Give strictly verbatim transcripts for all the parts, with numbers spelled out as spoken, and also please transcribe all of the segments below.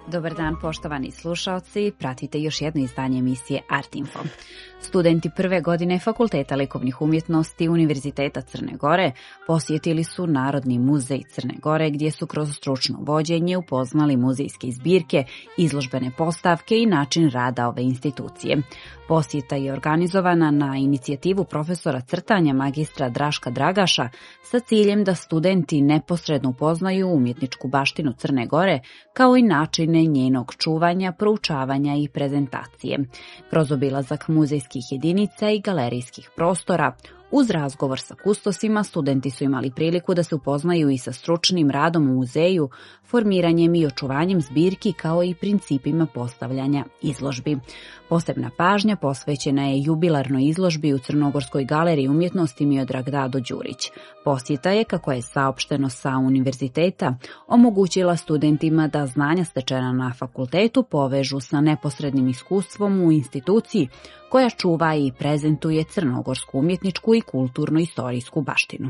Dobar dan, poštovani slušaoci, pratite još jedno izdanje emisije Art Info. Studenti prve godine Fakulteta likovnih umjetnosti Univerziteta Crne Gore posjetili su Narodni muzej Crne Gore, gdje su kroz stručno vođenje upoznali muzejske zbirke, izložbene postavke i način rada ove institucije. Posjeta je organizovana na inicijativu profesora crtanja magistra Draška Dragaša sa ciljem da studenti neposredno upoznaju umjetničku baštinu Crne Gore, kao i načine njenog čuvanja, proučavanja i prezentacije. Kroz obilazak muzejskih jedinica i galerijskih prostora, uz razgovor sa kustosima, studenti su imali priliku da se upoznaju i sa stručnim radom u muzeju, formiranjem i očuvanjem zbirki, kao i principima postavljanja izložbi. Posebna pažnja posvećena je jubilarnoj izložbi u Crnogorskoj galeriji umjetnosti Miodrag Dado Đurić. Posjeta je, kako je saopšteno sa univerziteta, omogućila studentima da znanja stečena na fakultetu povežu sa neposrednim iskustvom u instituciji koja čuva i prezentuje crnogorsku umjetničku i kulturno-istorijsku baštinu.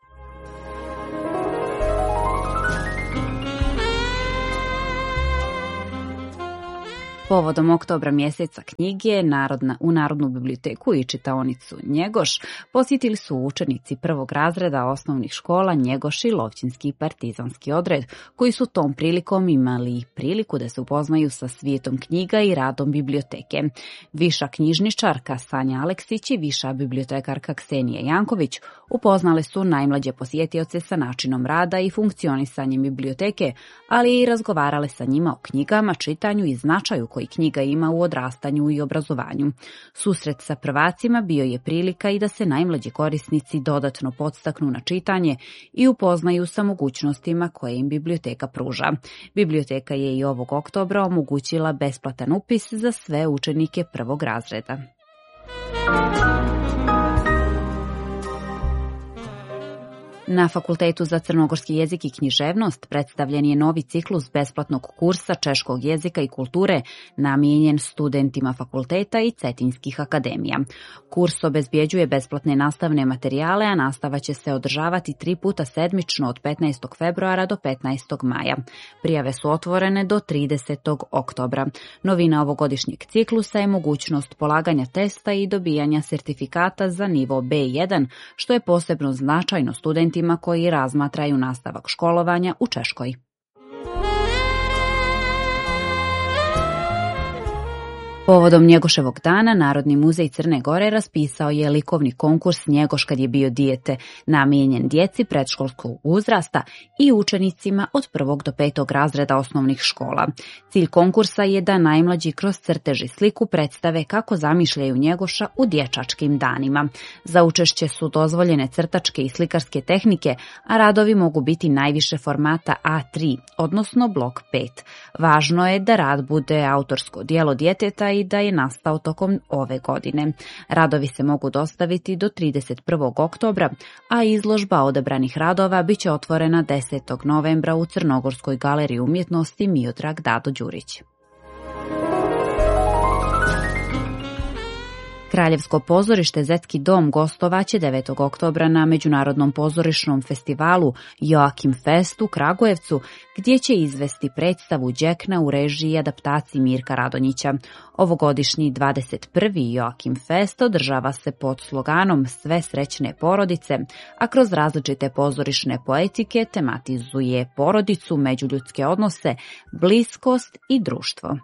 Povodom oktobra mjeseca knjige Narodna, u Narodnu biblioteku i čitaonicu Njegoš posjetili su učenici prvog razreda osnovnih škola Njegoš i Lovćinski partizanski odred, koji su tom prilikom imali priliku da se upoznaju sa svijetom knjiga i radom biblioteke. Viša knjižničarka Sanja Aleksić i viša bibliotekarka Ksenija Janković upoznale su najmlađe posjetioce sa načinom rada i funkcionisanjem biblioteke, ali i razgovarale sa njima o knjigama, čitanju i značaju koji knjiga ima u odrastanju i obrazovanju. Susret sa prvacima bio je prilika i da se najmlađi korisnici dodatno podstaknu na čitanje i upoznaju sa mogućnostima koje im biblioteka pruža. Biblioteka je i ovog oktobra omogućila besplatan upis za sve učenike prvog razreda. Na Fakultetu za crnogorski jezik i književnost predstavljen je novi ciklus besplatnog kursa češkog jezika i kulture namijenjen studentima fakulteta i cetinskih akademija. Kurs obezbjeđuje besplatne nastavne materijale, a nastava će se održavati tri puta sedmično od petnaestog februara do petnaestog maja. Prijave su otvorene do tridesetog oktobra. Novina ovogodišnjeg ciklusa je mogućnost polaganja testa i dobijanja sertifikata za nivo be jedan, što je posebno značajno studentima koji razmatraju nastavak školovanja u Češkoj. Povodom Njegoševog dana, Narodni muzej Crne Gore raspisao je likovni konkurs Njegoš kad je bio dijete, namijenjen djeci predškolskog uzrasta i učenicima od prvog do petog razreda osnovnih škola. Cilj konkursa je da najmlađi kroz crtež i sliku predstave kako zamišljaju Njegoša u dječačkim danima. Za učešće su dozvoljene crtačke i slikarske tehnike, a radovi mogu biti najviše formata a tri, odnosno blok pet. Važno je da rad bude autorsko djelo djeteta i da je nastao tokom ove godine. Radovi se mogu dostaviti do trideset prvog oktobra, a izložba odabranih radova biće otvorena desetog novembra u Crnogorskoj galeriji umjetnosti Miodrag Dado Đurić. Kraljevsko pozorište Zetski dom gostovaće devetog oktobra na Međunarodnom pozorišnom festivalu Joakim Fest u Kragujevcu, gdje će izvesti predstavu Đekna u režiji i adaptaciji Mirka Radonjića. Ovogodišnji dvadeset prvi Joakim Fest održava se pod sloganom Sve srećne porodice, a kroz različite pozorišne poetike tematizuje porodicu, međuljudske odnose, bliskost i društvo.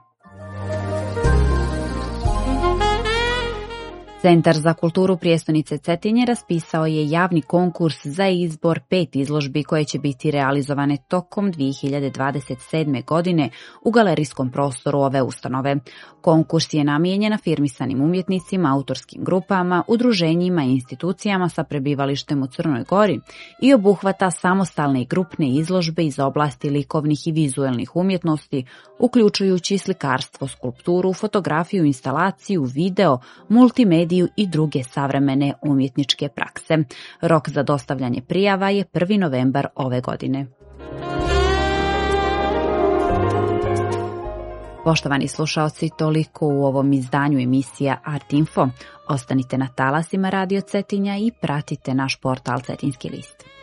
Centar za kulturu prijestolnice Cetinje raspisao je javni konkurs za izbor pet izložbi koje će biti realizovane tokom dvije hiljade dvadeset sedme. godine u galerijskom prostoru ove ustanove. Konkurs je namijenjen afirmisanim umjetnicima, autorskim grupama, udruženjima i institucijama sa prebivalištem u Crnoj Gori i obuhvata samostalne i grupne izložbe iz oblasti likovnih i vizuelnih umjetnosti, uključujući slikarstvo, skulpturu, fotografiju, instalaciju, video, multimediju i druge savremene umjetničke prakse. Rok za dostavljanje prijava je prvi novembar ove godine. Poštovani slušaoci, toliko u ovom izdanju emisija Art Info. Ostanite na talasima Radio Cetinja i pratite naš portal Cetinski list.